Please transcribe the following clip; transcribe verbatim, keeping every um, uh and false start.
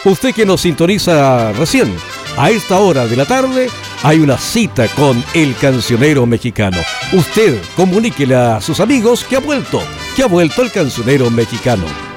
Usted que nos sintoniza recién, a esta hora de la tarde hay una cita con el cancionero mexicano. Usted comuníquele a sus amigos que ha vuelto, que ha vuelto el cancionero mexicano.